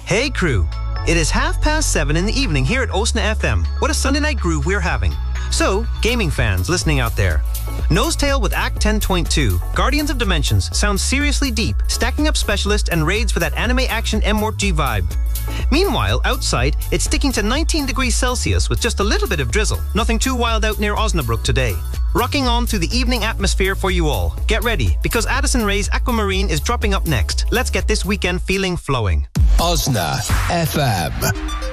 Hey crew, it is 7:30 in the evening here at Osna FM. What a Sunday night groove we're having. So, gaming fans listening out there, Nosetail with Act 10.2, Guardians of Dimensions, sounds seriously deep, stacking up specialist and raids for that anime action MWortG vibe. Meanwhile, outside, it's sticking to 19 degrees Celsius with just a little bit of drizzle. Nothing too wild out near Osnabrück today. Rocking on through the evening atmosphere for you all. Get ready, because Addison Rae's Aquamarine is dropping up next. Let's get this weekend feeling flowing. Osna FM.